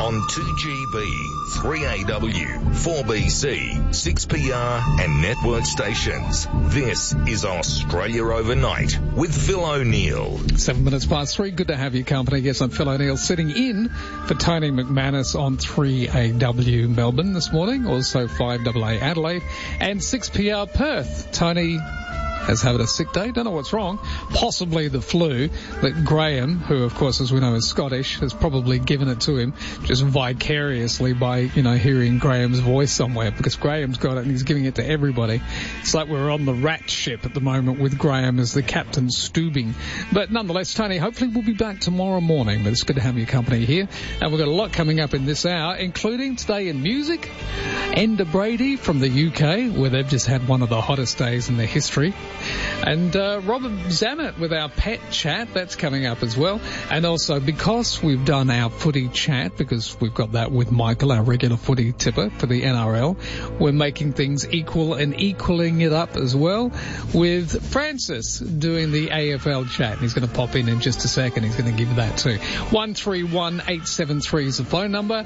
on 2GB, 3AW, 4BC, 6PR and network stations. This is Australia Overnight with Phil O'Neill. 7 minutes past 3. Good to have your company. Yes, I'm Phil O'Neill sitting in for Tony McManus on 3AW Melbourne this morning. Also 5AA Adelaide and 6PR Perth. Tony has had a sick day. Don't know what's wrong. Possibly the flu that Graham, who of course as we know is Scottish, has probably given it to him just vicariously by, hearing Graham's voice somewhere, because Graham's got it and he's giving it to everybody. It's like we're on the rat ship at the moment with Graham as the captain stoobing. But nonetheless, Tony, hopefully we'll be back tomorrow morning. But it's good to have your company here. And we've got a lot coming up in this hour, including today in music, Enda Brady from the UK, where they've just had one of the hottest days in their history. And Robert Zammit with our pet chat, that's coming up as well. And also, because we've done our footy chat, because we've got that with Michael, our regular footy tipper for the NRL, we're making things equal and equaling it up as well with Francis doing the AFL chat. He's going to pop in just a second. He's going to give that too. 131873 is the phone number.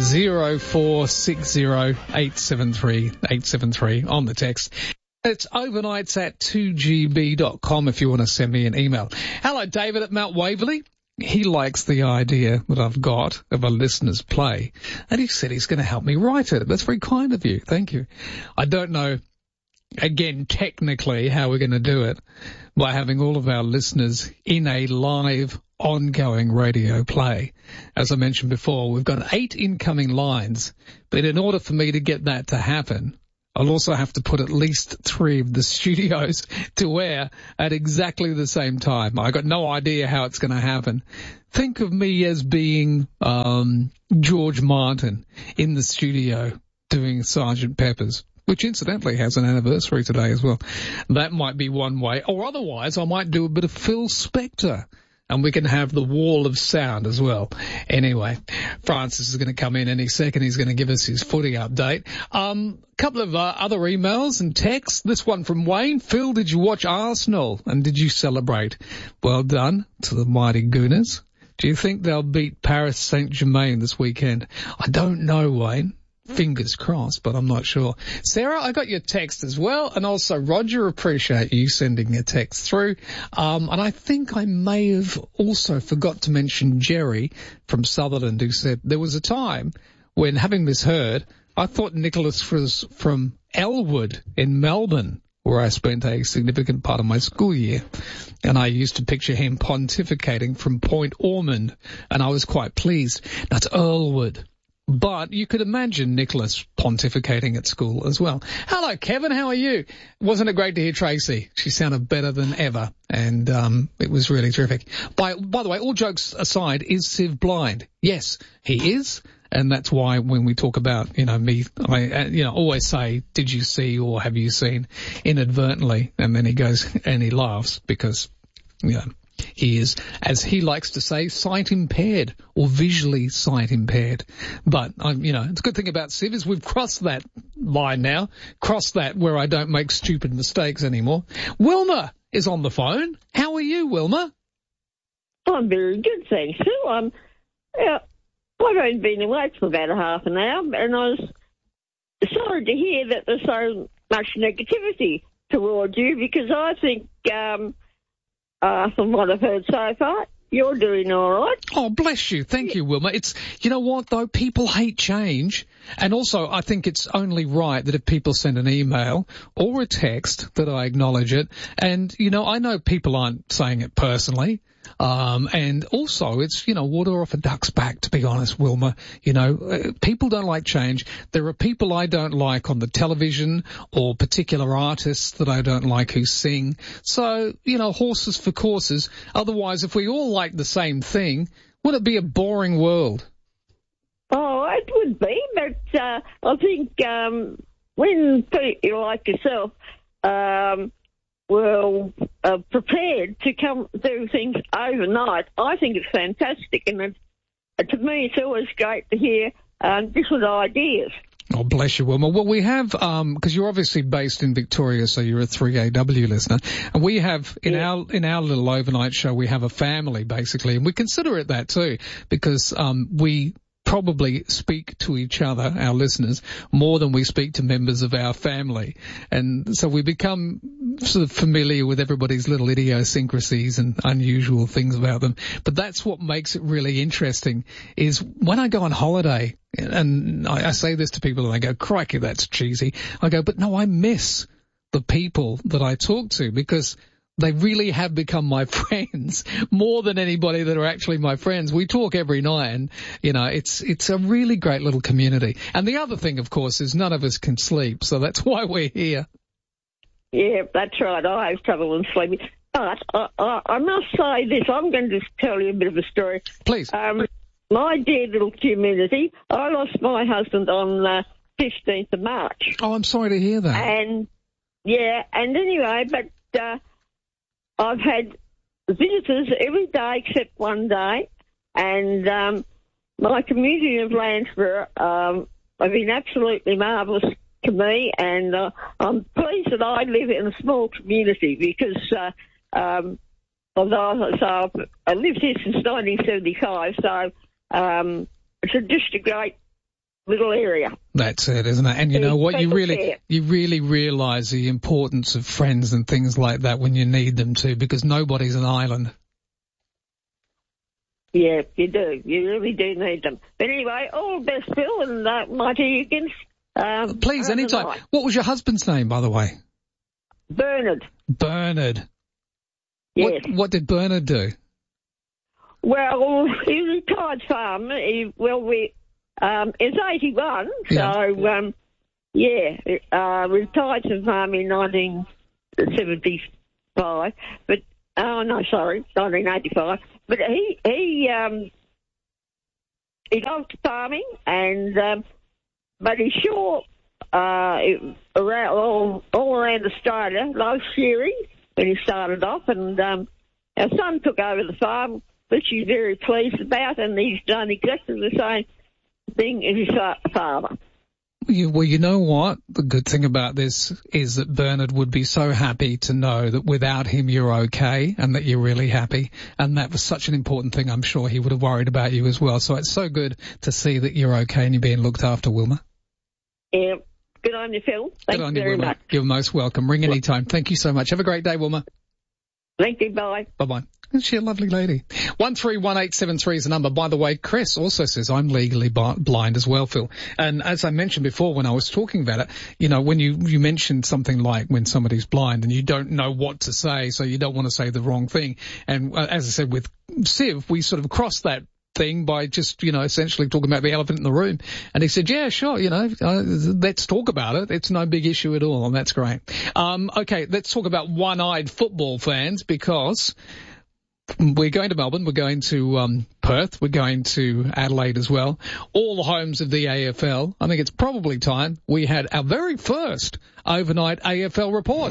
0460 873 873 on the text. It's overnights at 2gb.com if you want to send me an email. Hello, David at Mount Waverley. He likes the idea that I've got of a listener's play, and he said he's going to help me write it. That's very kind of you. Thank you. I don't know, again, technically how we're going to do it by having all of our listeners in a live ongoing radio play. As I mentioned before, we've got 8 incoming lines, but in order for me to get that to happen, I'll also have to put at least 3 of the studios to air at exactly the same time. I got no idea how it's going to happen. Think of me as being George Martin in the studio doing Sgt. Pepper's, which incidentally has an anniversary today as well. That might be one way. Or otherwise, I might do a bit of Phil Spector, and we can have the wall of sound as well. Anyway, Francis is going to come in any second. He's going to give us his footy update. Couple of other emails and texts. This one from Wayne. Phil, did you watch Arsenal and did you celebrate? Well done to the mighty Gooners. Do you think they'll beat Paris Saint-Germain this weekend? I don't know, Wayne. Fingers crossed, but I'm not sure. Sarah, I got your text as well, and also Roger, appreciate you sending a text through. And I think I may have also forgot to mention Jerry from Sutherland, who said there was a time when, having misheard, I thought Nicholas was from Elwood in Melbourne, where I spent a significant part of my school year. And I used to picture him pontificating from Point Ormond, and I was quite pleased. That's Earlwood. But you could imagine Nicholas pontificating at school as well. Hello, Kevin. How are you? Wasn't it great to hear Tracy? She sounded better than ever, and it was really terrific. By the way, all jokes aside, is Siv blind? Yes, he is. And that's why when we talk about, me, I always say, did you see or have you seen inadvertently? And then he goes and he laughs because, he is, as he likes to say, sight impaired or visually sight impaired. But, it's a good thing about Siv is we've crossed that line now, crossed that where I don't make stupid mistakes anymore. Wilma is on the phone. How are you, Wilma? I'm very good, thanks. I've only been awake for about a half an hour, and I was sorry to hear that there's so much negativity towards you, because I think, from what I've heard so far, you're doing all right. Oh, bless you. Thank you, Wilma. It's, you know what, though? People hate change. And also, I think it's only right that if people send an email or a text that I acknowledge it. And, I know people aren't saying it personally. And also it's, water off a duck's back, to be honest, Wilma. People don't like change. There are people I don't like on the television or particular artists that I don't like who sing. So, horses for courses. Otherwise, if we all like the same thing, would it be a boring world? Oh, it would be, but I think when people like yourself prepared to come do things overnight, I think it's fantastic, and to me it's always great to hear different ideas. Oh, bless you, Wilma. Well, we have, because you're obviously based in Victoria, so you're a 3AW listener, and we have, in our little overnight show, we have a family, basically, and we consider it that too, because we probably speak to each other, our listeners, more than we speak to members of our family. And so we become sort of familiar with everybody's little idiosyncrasies and unusual things about them. But that's what makes it really interesting, is when I go on holiday, and I say this to people and they go, crikey, that's cheesy. I go, but no, I miss the people that I talk to, because they really have become my friends more than anybody that are actually my friends. We talk every night, and, you know, it's a really great little community. And the other thing, of course, is none of us can sleep, so that's why we're here. Yeah, that's right. I have trouble in sleeping. But I must say this. I'm going to just tell you a bit of a story. Please. My dear little community, I lost my husband on 15th of March. Oh, I'm sorry to hear that. And anyway, but I've had visitors every day except one day, and my community of Landsborough have been absolutely marvellous to me, and I'm pleased that I live in a small community, because I've lived here since 1975, so it's just a great little area. That's it, isn't it? And you know what? You really realise the importance of friends and things like that when you need them to, because nobody's an island. Yeah, you do. You really do need them. But anyway, all the best, Phil, and Mighty Higgins. Please, anytime. What was your husband's name, by the way? Bernard. Bernard. Yes. What did Bernard do? Well, he was a retired farmer. He's 81, so, retired from farming in 1975, but, 1985, but he loved farming, and, but he sure, all around Australia, loved shearing when he started off, and, our son took over the farm, which he's very pleased about, and he's done exactly the same thing as his father. Well, you know what? The good thing about this is that Bernard would be so happy to know that without him you're okay, and that you're really happy. And that was such an important thing. I'm sure he would have worried about you as well. So it's so good to see that you're okay and you're being looked after, Wilma. Yeah. Good on you, Phil. Thank you very much. You're most welcome. Ring anytime. Thank you so much. Have a great day, Wilma. Thank you. Bye. Bye-bye. Isn't she a lovely lady? 131873 is the number. By the way, Chris also says, I'm legally blind as well, Phil. And as I mentioned before when I was talking about it, you know, when you mentioned something like when somebody's blind and you don't know what to say, so you don't want to say the wrong thing. And as I said, with Siv, we sort of crossed that thing by just, you know, essentially talking about the elephant in the room. And he said, yeah, sure, you know, let's talk about it. It's no big issue at all, and that's great. Okay, let's talk about one-eyed football fans, because we're going to Melbourne, we're going to Perth, we're going to Adelaide as well, all the homes of the AFL. I think it's probably time we had our very first overnight AFL report.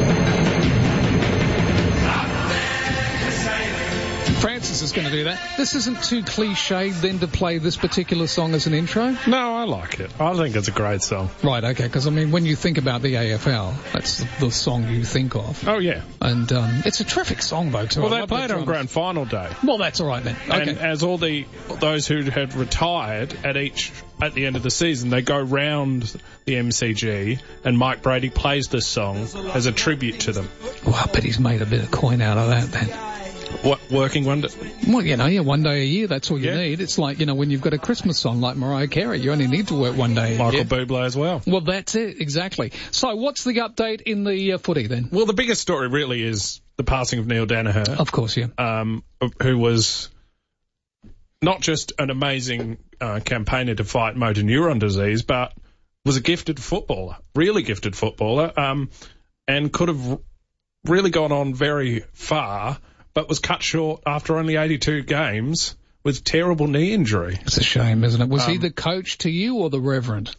Francis is going to do that. This isn't too cliched then to play this particular song as an intro? No, I like it. I think it's a great song. Right, okay, because I mean, when you think about the AFL, that's the song you think of. Oh, yeah. And it's a terrific song, though, too. Well, they played on grand final day. Well, that's all right then. Okay. And as those who had retired at the end of the season, they go round the MCG, and Mike Brady plays this song as a tribute to them. Well, I bet he's made a bit of coin out of that then. What, working one day? Well, you know, yeah, one day a year, that's all you need. It's like, you know, when you've got a Christmas song like Mariah Carey, you only need to work one day a year. Michael Bublé as well. Well, that's it, exactly. So what's the update in the footy then? Well, the biggest story really is the passing of Neil Danaher. Of course, yeah. Who was not just an amazing campaigner to fight motor neuron disease, but was a gifted footballer, really gifted footballer, and could have really gone on very far, but was cut short after only 82 games with terrible knee injury. It's a shame, isn't it? Was he the coach to you or the Reverend?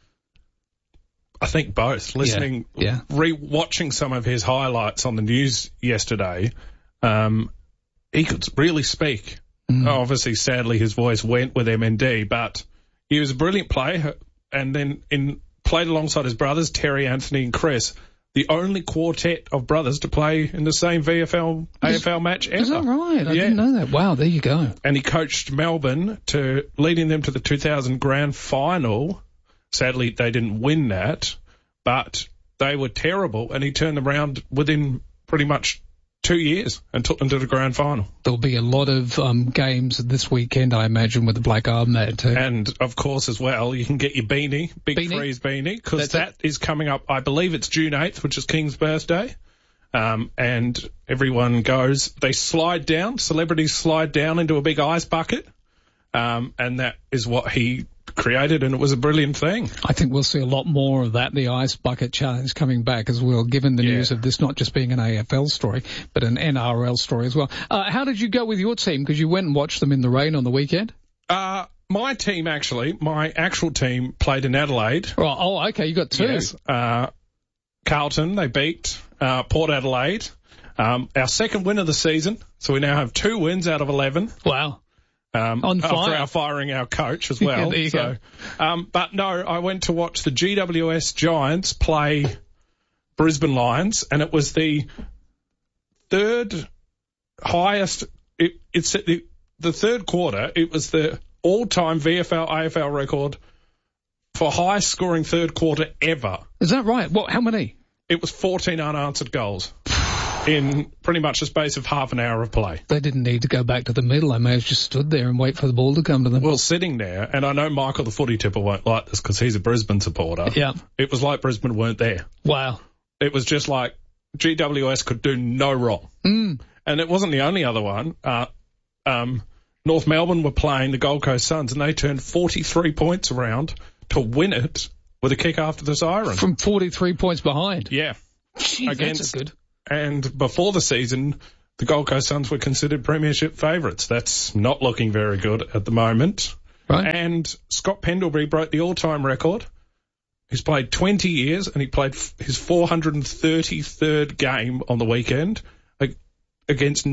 I think both. Watching some of his highlights on the news yesterday, he could really speak. Obviously, sadly, his voice went with MND, but he was a brilliant player, and then played alongside his brothers, Terry, Anthony and Chris. the only quartet of brothers to play in the same VFL AFL match ever. Is that right? I didn't know that. Wow, there you go. And he coached Melbourne leading them to the 2000 grand final. Sadly, they didn't win that, but they were terrible, and he turned them around within pretty much 2 years and took them to the grand final. There'll be a lot of games this weekend, I imagine, with the Black Armband too. And, of course, as well, you can get your Big Freeze beanie, because that is coming up, I believe it's June 8th, which is King's birthday. And everyone goes, celebrities slide down into a big ice bucket. And that is what he created, and it was a brilliant thing. I think we'll see a lot more of that, the Ice Bucket Challenge coming back as well, given the news of this not just being an AFL story, but an NRL story as well. How did you go with your team? Because you went and watched them in the rain on the weekend? My team, actually, my actual team played in Adelaide. Oh, okay, you got two. Yes. Carlton, they beat Port Adelaide. Our second win of the season, so we now have 2 wins out of 11. Wow. On fire. After firing our coach as well. There you go. But no, I went to watch the GWS Giants play Brisbane Lions, and it was the third highest. It's the third quarter. It was the all-time VFL AFL record for highest scoring third quarter ever. Is that right? What? How many? It was 14 unanswered goals. In pretty much the space of half an hour of play. They didn't need to go back to the middle. They may have just stood there and wait for the ball to come to them. Well, sitting there, and I know Michael the footy tipper won't like this because he's a Brisbane supporter. Yeah. It was like Brisbane weren't there. Wow. It was just like GWS could do no wrong. And it wasn't the only other one. North Melbourne were playing the Gold Coast Suns, and they turned 43 points around to win it with a kick after the siren. From 43 points behind? Yeah. Jeez, that's good. And before the season, the Gold Coast Suns were considered premiership favourites. That's not looking very good at the moment. Right. And Scott Pendlebury broke the all-time record. He's played 20 years, and he played his 433rd game on the weekend against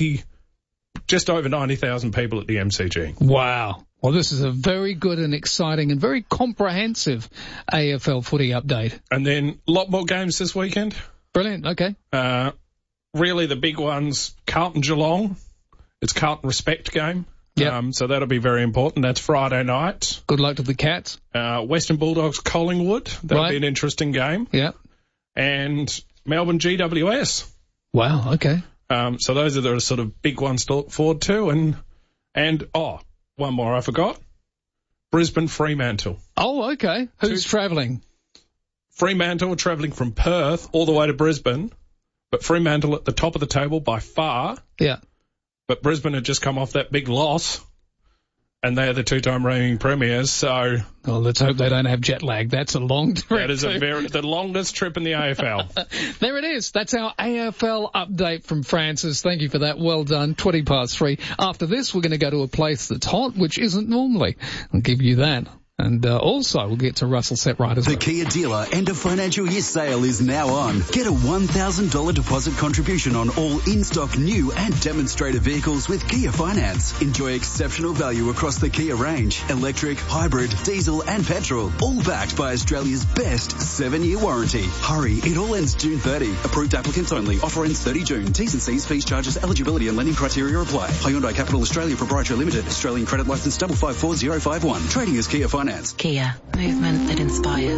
just over 90,000 people at the MCG. Wow. Well, this is a very good and exciting and very comprehensive AFL footy update. And then a lot more games this weekend. Brilliant, okay. Really the big ones, Carlton-Geelong. It's Carlton Respect game. Yep. So that'll be very important. That's Friday night. Good luck to the Cats. Western Bulldogs Collingwood. That'll be an interesting game. Yeah. And Melbourne GWS. Wow, okay. So those are the sort of big ones to look forward to. And one more I forgot. Brisbane Fremantle. Oh, okay. Who's travelling? Fremantle are travelling from Perth all the way to Brisbane, but Fremantle at the top of the table by far. Yeah. But Brisbane had just come off that big loss, and they're the 2-time reigning premiers, so... Well, let's hope they don't have jet lag. That's a long trip. That is the longest trip in the AFL. There it is. That's our AFL update from Francis. Thank you for that. Well done. 3:20. After this, we're going to go to a place that's hot, which isn't normally. I'll give you that. And also, we'll get to Russell Setright as well. The Kia dealer end of financial year sale is now on. Get a $1,000 deposit contribution on all in-stock new and demonstrator vehicles with Kia Finance. Enjoy exceptional value across the Kia range. Electric, hybrid, diesel and petrol. All backed by Australia's best 7-year warranty. Hurry, it all ends June 30. Approved applicants only. Offer ends 30 June. T's and C's, fees, charges, eligibility and lending criteria apply. Hyundai Capital Australia Proprietary Limited. Australian credit licence 554051. Trading as Kia Finance. Kia, movement that inspires.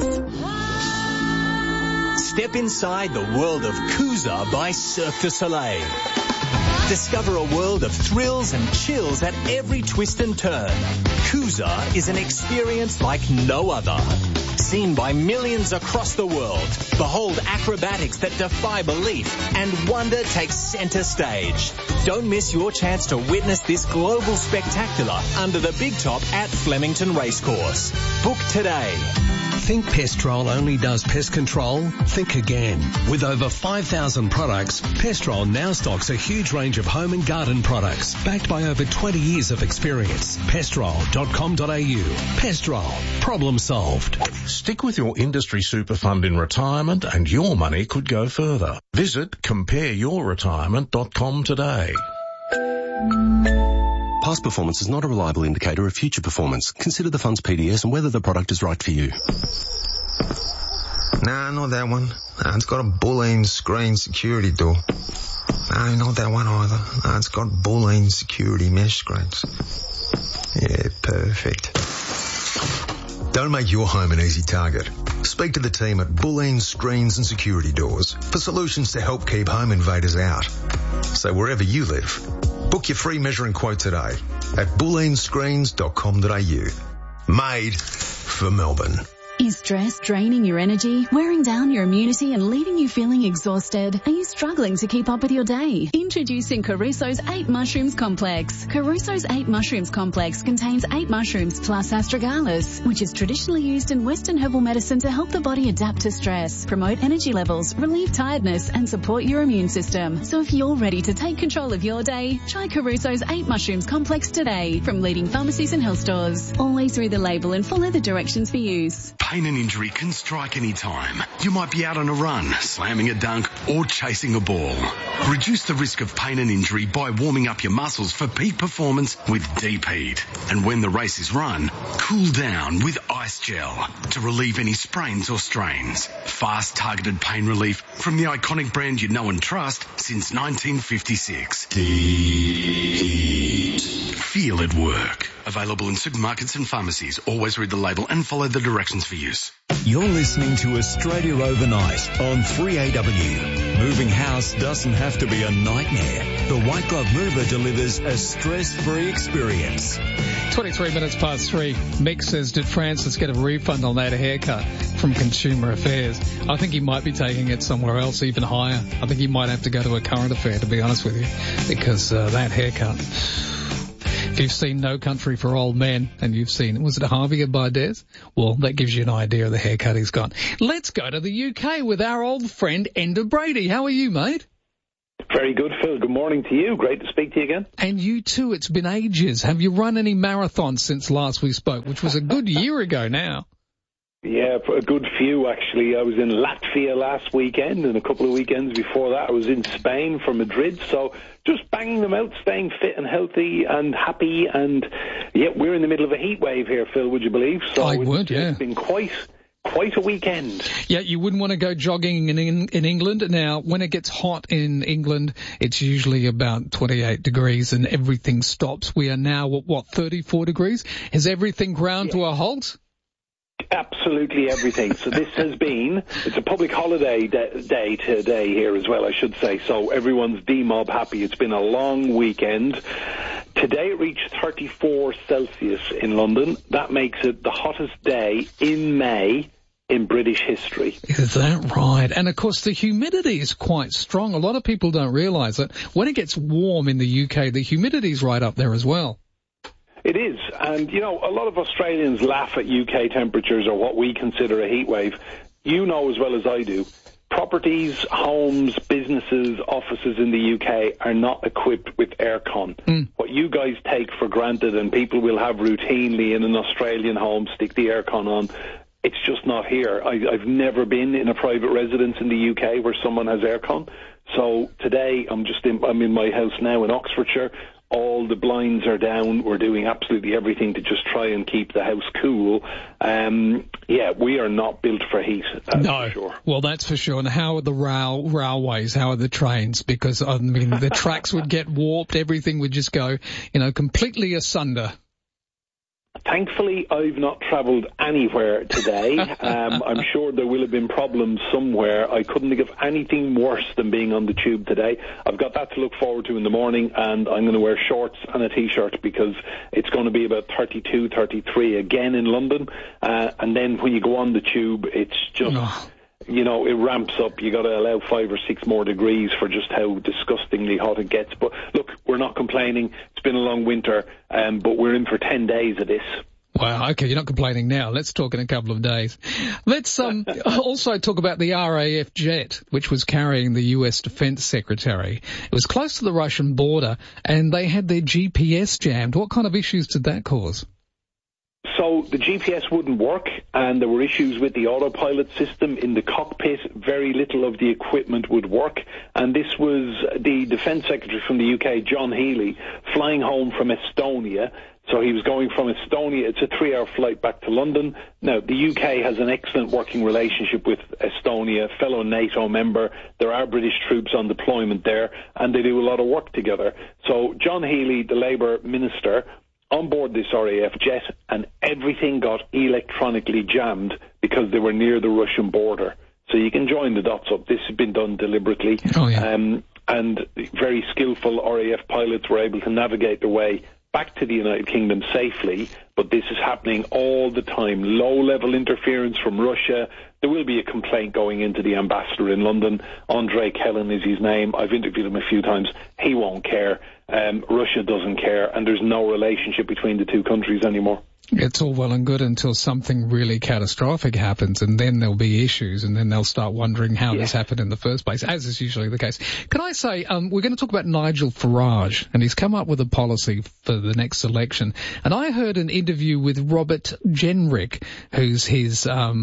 Step inside the world of Coosa by Cirque du Soleil. Discover a world of thrills and chills at every twist and turn. Coosa is an experience like no other. Seen by millions across the world, behold acrobatics that defy belief, and wonder takes center stage. Don't miss your chance to witness this global spectacular under the big top at Flemington Racecourse. Book today. Think Pestrol only does pest control? Think again. With over 5,000 products, Pestrol now stocks a huge range of home and garden products, backed by over 20 years of experience. Pestrol.com.au. Pestrol. Problem solved. Stick with your industry super fund in retirement and your money could go further. Visit compareyourretirement.com today. Past performance is not a reliable indicator of future performance. Consider the fund's PDS and whether the product is right for you. Nah, not that one. Nah, it's got a Boolean screen security door. No, not that one either. No, it's got Boolean security mesh screens. Yeah, perfect. Don't make your home an easy target. Speak to the team at Boolean Screens and Security Doors for solutions to help keep home invaders out. So wherever you live, book your free measuring quote today at booleanscreens.com.au. Made for Melbourne. Is stress draining your energy, wearing down your immunity and leaving you feeling exhausted? Are you struggling to keep up with your day? Introducing Caruso's 8 Mushrooms Complex. Caruso's 8 Mushrooms Complex contains 8 mushrooms plus astragalus, which is traditionally used in Western herbal medicine to help the body adapt to stress, promote energy levels, relieve tiredness and support your immune system. So if you're ready to take control of your day, try Caruso's 8 Mushrooms Complex today from leading pharmacies and health stores. Always read the label and follow the directions for use. Pain and injury can strike any time. You might be out on a run, slamming a dunk, or chasing a ball. Reduce the risk of pain and injury by warming up your muscles for peak performance with Deep Heat. And when the race is run, cool down with Ice Gel to relieve any sprains or strains. Fast, targeted pain relief from the iconic brand you know and trust since 1956. Deep Heat. Feel it work. Available in supermarkets and pharmacies. Always read the label and follow the directions for use. You're listening to Australia Overnight on 3AW. Moving house doesn't have to be a nightmare. The White Glove Mover delivers a stress-free experience. 23 minutes past 3. Mick says, did Francis get a refund on that haircut from Consumer Affairs? I think he might be taking it somewhere else, even higher. I think he might have to go to a current affair, to be honest with you, because that haircut... If you've seen No Country for Old Men, and you've seen, was it Javier Bardem? Well, that gives you an idea of the haircut he's got. Let's go to the UK with our old friend Enda Brady. How are you, mate? Very good, Phil. Good morning to you. Great to speak to you again. And you too. It's been ages. Have you run any marathons since last we spoke, which was a good year ago now? Yeah, a good few, actually. I was in Latvia last weekend, and a couple of weekends before that I was in Spain for Madrid. So just banging them out, staying fit and healthy and happy. And, yeah, we're in the middle of a heat wave here, Phil, would you believe? So I would, yeah. It's been quite a weekend. Yeah, you wouldn't want to go jogging in England. Now, when it gets hot in England, it's usually about 28 degrees and everything stops. We are now at, 34 degrees? Has everything ground to a halt? Absolutely everything. So this has been, it's a public holiday day today here as well, I should say. So everyone's demob happy. It's been a long weekend. Today it reached 34 Celsius in London. That makes it the hottest day in May in British history. Is that right? And of course the humidity is quite strong. A lot of people don't realise that when it gets warm in the UK, the humidity is right up there as well. It is, and you know, a lot of Australians laugh at UK temperatures or what we consider a heat wave. You know as well as I do, properties, homes, businesses, offices in the UK are not equipped with aircon. What you guys take for granted and people will have routinely in an Australian home, stick the aircon on, it's just not here. I've never been in a private residence in the UK where someone has aircon. So today I'm in my house now in Oxfordshire. All the blinds are down. We're doing absolutely everything to just try and keep the house cool. Yeah, we are not built for heat. No. For sure. Well, that's for sure. And how are the railways? How are the trains? Because, I mean, the tracks would get warped. Everything would just go, completely asunder. Thankfully, I've not travelled anywhere today. I'm sure there will have been problems somewhere. I couldn't think of anything worse than being on the tube today. I've got that to look forward to in the morning, and I'm going to wear shorts and a T-shirt because it's going to be about 32, 33 again in London. And then when you go on the tube, it's just... You know, it ramps up. You got to allow 5 or 6 more degrees for just how disgustingly hot it gets. But look, we're not complaining. It's been a long winter, but we're in for 10 days of this. Wow, okay, you're not complaining now. Let's talk in a couple of days. Let's also talk about the RAF jet, which was carrying the US Defense Secretary. It was close to the Russian border, and they had their GPS jammed. What kind of issues did that cause? So the GPS wouldn't work, and there were issues with the autopilot system in the cockpit. Very little of the equipment would work, and this was the Defence Secretary from the UK, John Healey, flying home from Estonia. So he was going from Estonia. It's a 3-hour flight back to London. Now, the UK has an excellent working relationship with Estonia, fellow NATO member. There are British troops on deployment there, and they do a lot of work together. So John Healey, the Labour minister, on board this RAF jet, and everything got electronically jammed because they were near the Russian border. So you can join the dots up. This has been done deliberately. Oh, yeah. And very skillful RAF pilots were able to navigate their way back to the United Kingdom safely, but this is happening all the time. Low-level interference from Russia. There will be a complaint going into the ambassador in London. Andrei Kellen is his name. I've interviewed him a few times. He won't care. Russia doesn't care, and there's no relationship between the two countries anymore. It's all well and good until something really catastrophic happens, and then there'll be issues, and then they'll start wondering how this happened in the first place, as is usually the case. Can I say, we're going to talk about Nigel Farage, and he's come up with a policy for the next election. And I heard an interview with Robert Jenrick, who's his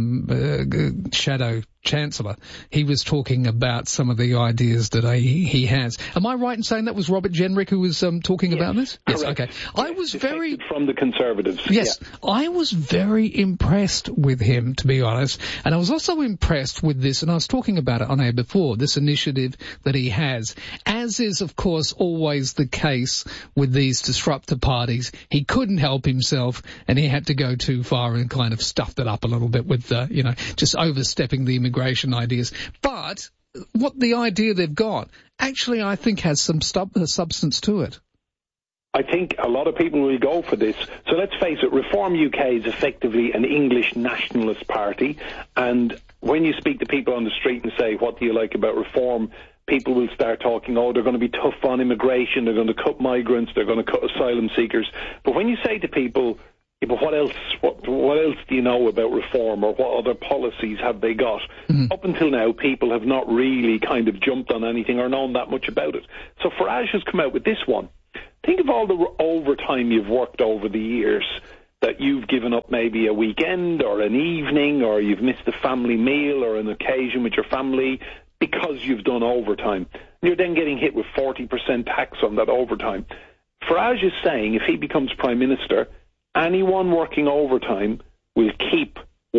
shadow Chancellor. He was talking about some of the ideas that he has. Am I right in saying that was Robert Jenrick who was talking about this? Correct. Yes, okay. I was very... From the Conservatives. Yes, I was very impressed with him, to be honest. And I was also impressed with this, and I was talking about it on air before, this initiative that he has. As is, of course, always the case with these disruptor parties, he couldn't help himself, and he had to go too far and kind of stuffed it up a little bit with, just overstepping the immigration ideas. But what the idea they've got actually, I think, has some substance to it. I think a lot of people will go for this. So let's face it, Reform UK is effectively an English nationalist party, and when you speak to people on the street and say, what do you like about Reform, people will start talking, they're going to be tough on immigration, they're going to cut migrants, they're going to cut asylum seekers. But when you say to people, but what else do you know about Reform, or what other policies have they got? Up until now, people have not really kind of jumped on anything or known that much about it. So Farage has come out with this one. Think of all the overtime you've worked over the years, that you've given up maybe a weekend or an evening, or you've missed a family meal or an occasion with your family because you've done overtime. You're then getting hit with 40% tax on that overtime. Farage is saying if he becomes Prime Minister, anyone working overtime will keep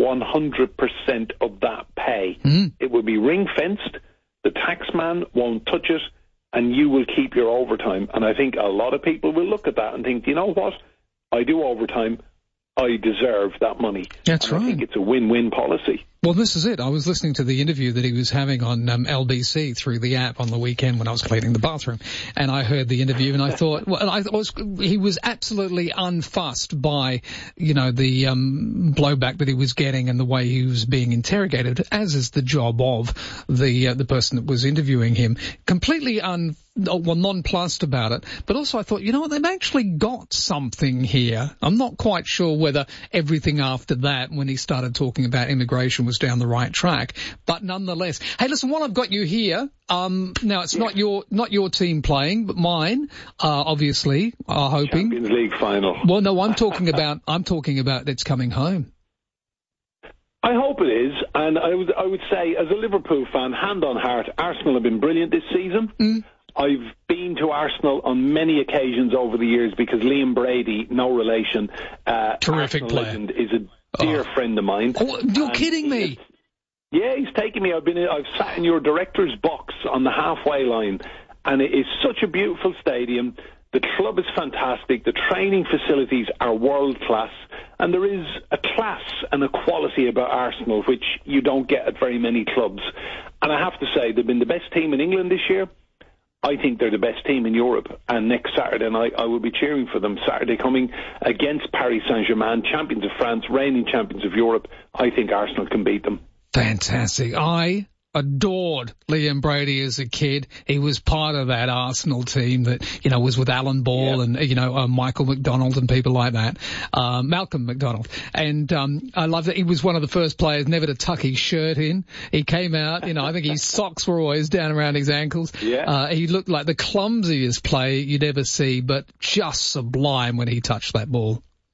100% of that pay. It will be ring-fenced, the taxman won't touch it, and you will keep your overtime. And I think a lot of people will look at that and think, you know what? I do overtime. I deserve that money. That's right. I think it's a win-win policy. Well, this is it. I was listening to the interview that he was having on LBC through the app on the weekend when I was cleaning the bathroom, and I heard the interview and I thought, he was absolutely unfussed by, the blowback that he was getting and the way he was being interrogated, as is the job of the person that was interviewing him. Completely nonplussed about it, but also I thought, they've actually got something here. I'm not quite sure whether everything after that, when he started talking about immigration, was down the right track, but nonetheless. Hey, listen, while I've got you here, now it's not your team playing, but mine, obviously, are hoping. Champions League final. Well, no, I'm talking about it's coming home. I hope it is, and I would say, as a Liverpool fan, hand on heart, Arsenal have been brilliant this season. I've been to Arsenal on many occasions over the years because Liam Brady, no relation, terrific Arsenal player, legend, is a dear friend of mine. Oh, you're kidding me? Yeah, he's taken me. I've sat in your director's box on the halfway line, and it is such a beautiful stadium. The club is fantastic. The training facilities are world class, and there is a class and a quality about Arsenal which you don't get at very many clubs. And I have to say, they've been the best team in England this year. I think they're the best team in Europe, and next Saturday night I will be cheering for them. Saturday coming against Paris Saint-Germain, champions of France, reigning champions of Europe. I think Arsenal can beat them. Fantastic. I adored Liam Brady as a kid. He was part of that Arsenal team that, was with Alan Ball and, Michael McDonald and people like that. Malcolm McDonald. And, I love that he was one of the first players never to tuck his shirt in. He came out, I think his socks were always down around his ankles. Yeah. He looked like the clumsiest player you'd ever see, but just sublime when he touched that ball.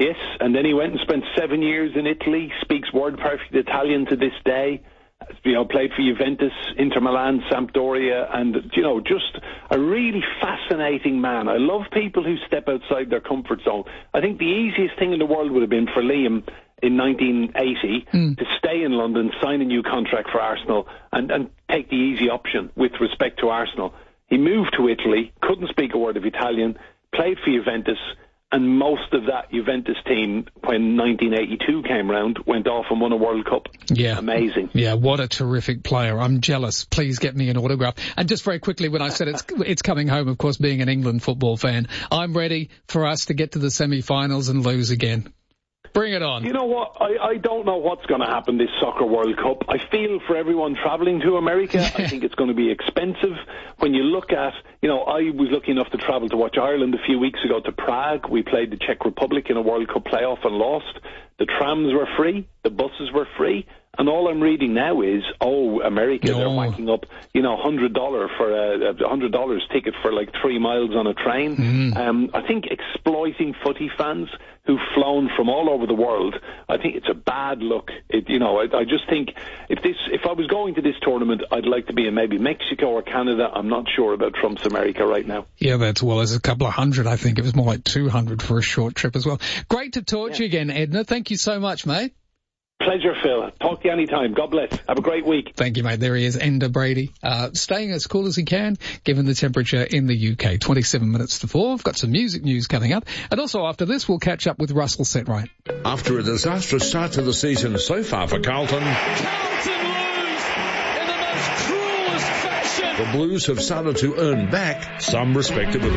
Yes, and then he went and spent 7 years in Italy, speaks word-perfect Italian to this day. You know, played for Juventus, Inter Milan, Sampdoria, and, you know, just a really fascinating man. I love people who step outside their comfort zone. I think the easiest thing in the world would have been for Liam in 1980 to stay in London, sign a new contract for Arsenal, and take the easy option with respect to Arsenal. He moved to Italy, couldn't speak a word of Italian, played for Juventus, and most of that Juventus team, when 1982 came round, went off and won a World Cup. Yeah. Amazing. Yeah, what a terrific player. I'm jealous. Please get me an autograph. And just very quickly, when I said it's coming home, of course, being an England football fan, I'm ready for us to get to the semi-finals and lose again. Bring it on. You know what? I don't know what's going to happen this Soccer World Cup. I feel for everyone travelling to America. I think it's going to be expensive. When you look at, you know, I was lucky enough to travel to watch Ireland a few weeks ago to Prague. We played the Czech Republic in a World Cup playoff and lost. The trams were free. The buses were free. And all I'm reading now is, America, they're whacking up, you know, $100 for $100 ticket for like 3 miles on a train. I think exploiting footy fans who've flown from all over the world, I think it's a bad look. I just think if I was going to this tournament, I'd like to be in maybe Mexico or Canada. I'm not sure about Trump's America right now. Yeah, that's well as a couple of hundred. I think it was more like 200 for a short trip as well. Great to talk to you again, Edna. Thank you so much, mate. Pleasure, Phil. Talk to you anytime. God bless. Have a great week. Thank you, mate. There he is, Enda Brady, staying as cool as he can, given the temperature in the UK. 27 minutes to 4. I've got some music news coming up. And also after this, we'll catch up with Russell Setright. After a disastrous start to the season so far for Carlton, Carlton lose in the most cruelest fashion. The Blues have started to earn back some respectability.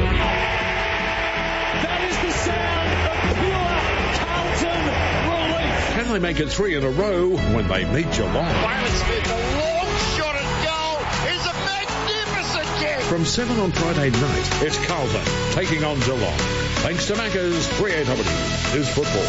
That is the sound of pure Carlton relief. Can they make it 3 in a row when they meet Geelong? Byron Smith, a long shot at goal is a magnificent kick. From 7 on Friday night, it's Carlton taking on Geelong. Thanks to Macca's, 3AW is football.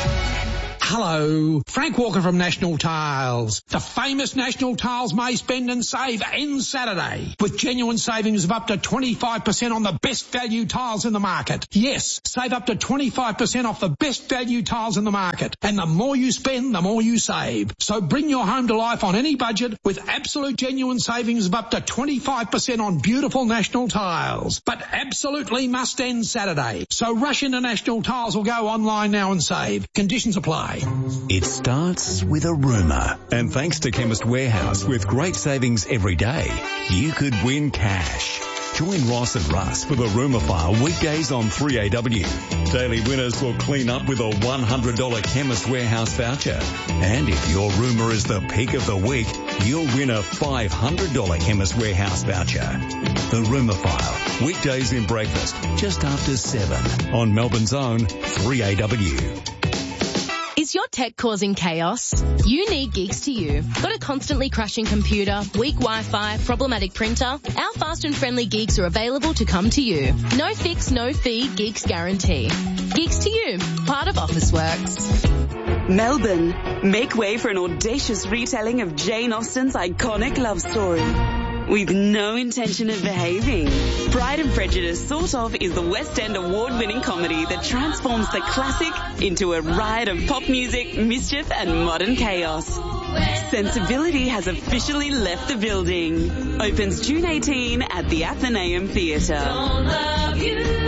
Hello, Frank Walker from National Tiles. The famous National Tiles May Spend and Save ends Saturday with genuine savings of up to 25% on the best value tiles in the market. Yes, save up to 25% off the best value tiles in the market. And the more you spend, the more you save. So bring your home to life on any budget with absolute genuine savings of up to 25% on beautiful National Tiles. But absolutely must end Saturday. So rush into National Tiles or go online now and save. Conditions apply. It starts with a rumour. And thanks to Chemist Warehouse, with great savings every day, you could win cash. Join Ross and Russ for the Rumour File weekdays on 3AW. Daily winners will clean up with a $100 Chemist Warehouse voucher. And if your rumour is the pick of the week, you'll win a $500 Chemist Warehouse voucher. The Rumour File, weekdays in breakfast, just after 7 on Melbourne's own 3AW. Is your tech causing chaos? You need Geeks to You. Got a constantly crashing computer, weak Wi-Fi, problematic printer? Our fast and friendly Geeks are available to come to you. No fix, no fee, Geeks guarantee. Geeks to You, part of Officeworks. Melbourne, make way for an audacious retelling of Jane Austen's iconic love story. With no intention of behaving. Pride and Prejudice Sort Of is the West End award-winning comedy that transforms the classic into a riot of pop music, mischief and modern chaos. Sensibility has officially left the building. Opens June 18 at the Athenaeum Theatre.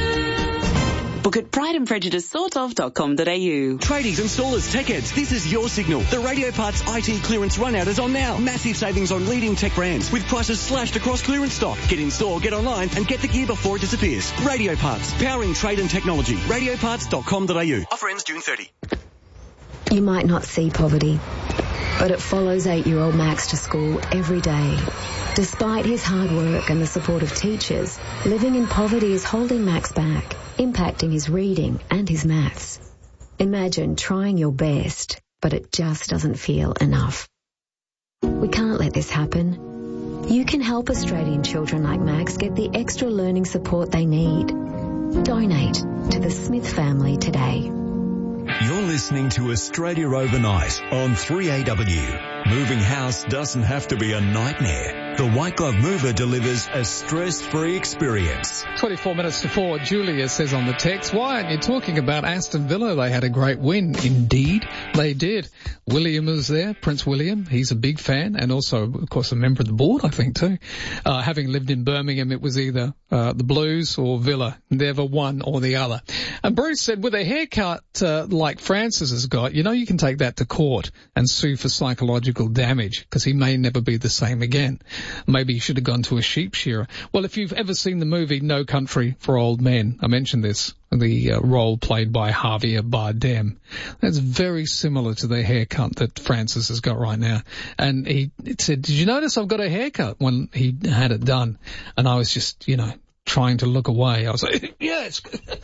Book at prideandprejudicesortof.com.au. Tradies, installers, tech heads, this is your signal. The Radio Parts IT clearance run-out is on now. Massive savings on leading tech brands with prices slashed across clearance stock. Get in store, get online and get the gear before it disappears. Radio Parts, powering trade and technology. Radioparts.com.au. Offer ends June 30. You might not see poverty, but it follows 8-year-old Max to school every day. Despite his hard work and the support of teachers, living in poverty is holding Max back, impacting his reading and his maths. Imagine trying your best, but it just doesn't feel enough. We can't let this happen. You can help Australian children like Max get the extra learning support they need. Donate to the Smith family today. You're listening to Australia Overnight on 3AW. Moving house doesn't have to be a nightmare. The White Glove Mover delivers a stress-free experience. 24 minutes to 4, Julia says on the text, why aren't you talking about Aston Villa? They had a great win. Indeed, they did. William is there, Prince William. He's a big fan and also, of course, a member of the board, I think, too. Having lived in Birmingham, it was either the Blues or Villa, never one or the other. And Bruce said, with a haircut like Francis has got, you can take that to court and sue for psychological damage because he may never be the same again. Maybe he should have gone to a sheep shearer. Well, if you've ever seen the movie No Country for Old Men, I mentioned this, the role played by Javier Bardem. That's very similar to the haircut that Francis has got right now. And he said, did you notice I've got a haircut when he had it done? And I was just, trying to look away. I was like, it's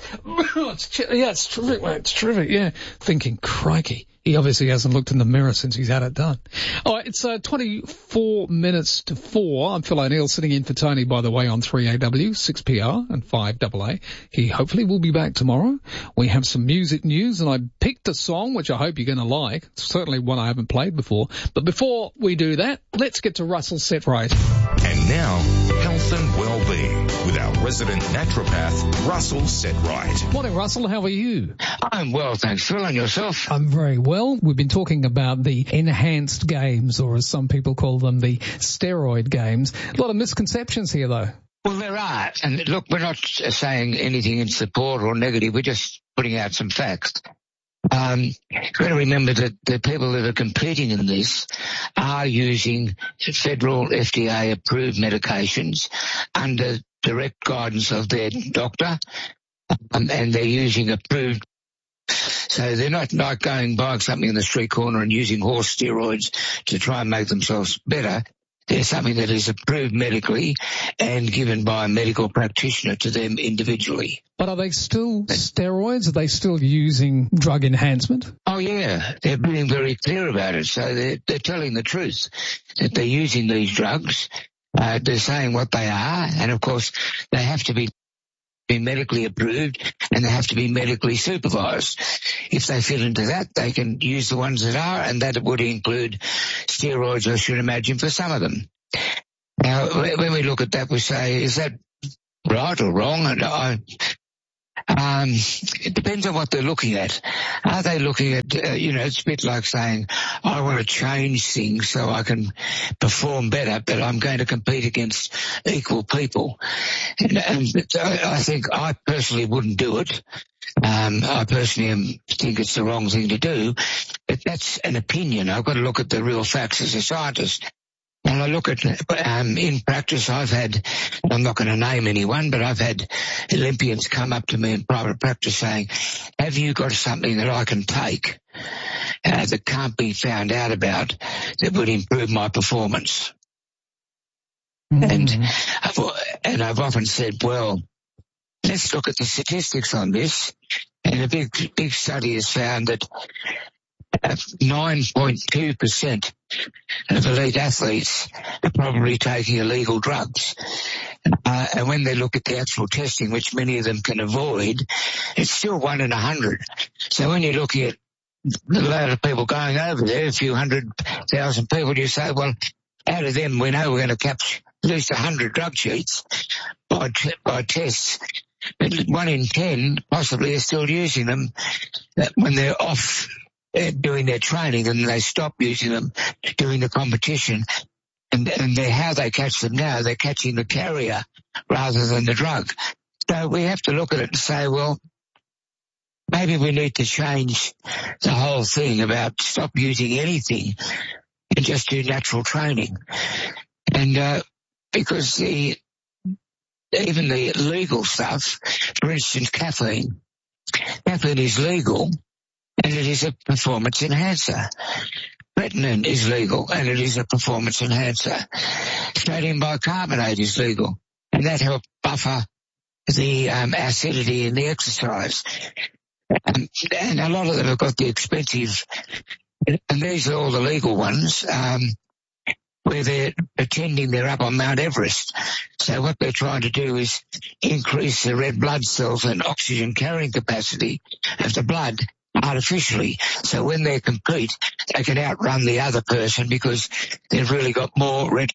terrific, mate. It's terrific. Yeah. Thinking, crikey. He obviously hasn't looked in the mirror since he's had it done. All right, it's 24 minutes to 4. I'm Phil O'Neill sitting in for Tony, by the way, on 3AW, 6PR and 5AA. He hopefully will be back tomorrow. We have some music news, and I picked a song which I hope you're going to like. It's certainly one I haven't played before. But before we do that, let's get to Russell Set Right. And now, health and well-being with our resident naturopath, Russell Set Right. Morning, Russell. How are you? I'm well, thanks, Phil. And yourself? I'm very well. We've been talking about the enhanced games, or as some people call them, the steroid games. A lot of misconceptions here, though. Well, there are. And look, we're not saying anything in support or negative. We're just putting out some facts. You've got to remember that the people that are competing in this are using federal FDA-approved medications under direct guidance of their doctor, and they're using approved. So they're not going buying something in the street corner and using horse steroids to try and make themselves better. They're something that is approved medically and given by a medical practitioner to them individually. But are they still steroids? Are they still using drug enhancement? Oh, yeah. They're being very clear about it. So they're telling the truth that they're using these drugs. They're saying what they are. And, of course, they have to be medically approved and they have to be medically supervised. If they fit into that, they can use the ones that are, and that would include steroids, I should imagine, for some of them. Now, when we look at that, we say, is that right or wrong? And it depends on what they're looking at. Are they looking at, it's a bit like saying, I want to change things so I can perform better, but I'm going to compete against equal people. And I think I personally wouldn't do it. I personally think it's the wrong thing to do, but that's an opinion. I've got to look at the real facts as a scientist. And I look at, in practice, I'm not going to name anyone, but I've had Olympians come up to me in private practice saying, have you got something that I can take that can't be found out about that would improve my performance? Mm-hmm. And I've often said, well, let's look at the statistics on this. And a big study has found that 9.2% of elite athletes are probably taking illegal drugs. And when they look at the actual testing, which many of them can avoid, it's still 1 in 100. So when you're looking at a lot of people going over there, a few 100,000 people, you say, well, out of them, we know we're going to capture at least 100 drug cheats by tests. But 1 in 10 possibly are still using them when they're off doing their training, and they stop using them during the competition. And how they catch them now, they're catching the carrier rather than the drug. So we have to look at it and say, well, maybe we need to change the whole thing about stop using anything and just do natural training. And because even the legal stuff, for instance, caffeine is legal, and it is a performance enhancer. Creatinine is legal, and it is a performance enhancer. Sodium bicarbonate is legal, and that helps buffer the acidity in the exercise. And a lot of them have got the expensive, and these are all the legal ones, where they're pretending they're up on Mount Everest. So what they're trying to do is increase the red blood cells and oxygen carrying capacity of the blood artificially. So when they compete, they can outrun the other person because they've really got more red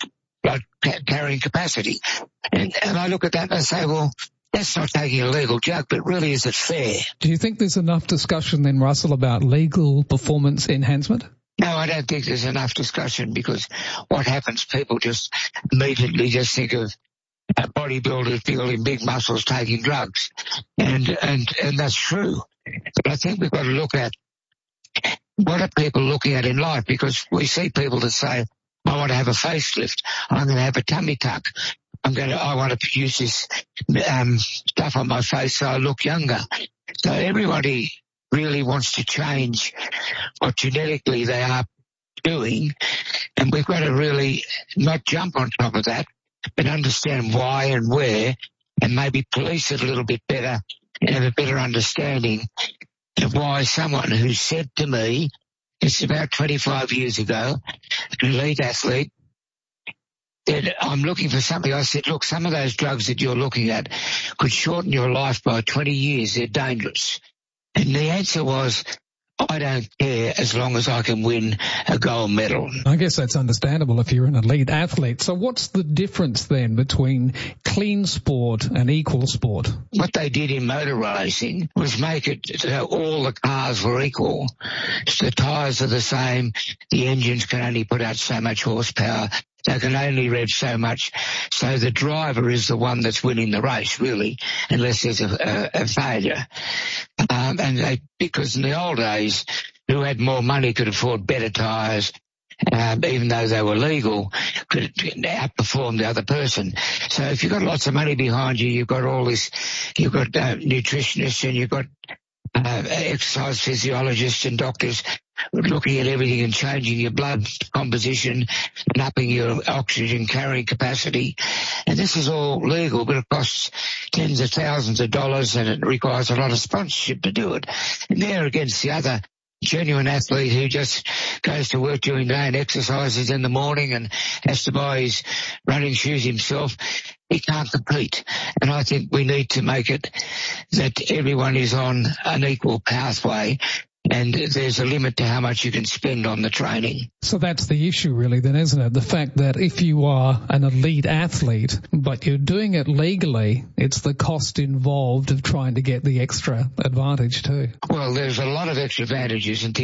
blood carrying capacity. And I look at that and I say, well, that's not taking a legal drug, but really is it fair? Do you think there's enough discussion then, Russell, about legal performance enhancement? No, I don't think there's enough discussion, because what happens, people just immediately just think of bodybuilders building big muscles taking drugs. And that's true. But I think we've got to look at what are people looking at in life, because we see people that say, I want to have a facelift, I'm going to have a tummy tuck, I want to produce this stuff on my face so I look younger. So everybody really wants to change what genetically they are doing, and we've got to really not jump on top of that, but understand why and where, and maybe police it a little bit better and have a better understanding of why someone who said to me, it's about 25 years ago, an elite athlete, said, I'm looking for something. I said, look, some of those drugs that you're looking at could shorten your life by 20 years. They're dangerous. And the answer was, I don't care as long as I can win a gold medal. I guess that's understandable if you're an elite athlete. So what's the difference then between clean sport and equal sport? What they did in motor racing was make it so all the cars were equal. The tyres are the same. The engines can only put out so much horsepower. They can only rev so much. So the driver is the one that's winning the race, really, unless there's a failure. Because in the old days, who had more money could afford better tyres, even though they were legal, could outperform the other person. So if you've got lots of money behind you, you've got all this, you've got nutritionists and you've got exercise physiologists and doctors looking at everything and changing your blood composition and upping your oxygen carrying capacity. And this is all legal, but it costs tens of thousands of dollars and it requires a lot of sponsorship to do it. And they're against the other genuine athlete who just goes to work during the day and exercises in the morning and has to buy his running shoes himself. He can't compete. And I think we need to make it that everyone is on an equal pathway, and there's a limit to how much you can spend on the training. So that's the issue really then, isn't it? The fact that if you are an elite athlete, but you're doing it legally, it's the cost involved of trying to get the extra advantage too. Well, there's a lot of extra advantages and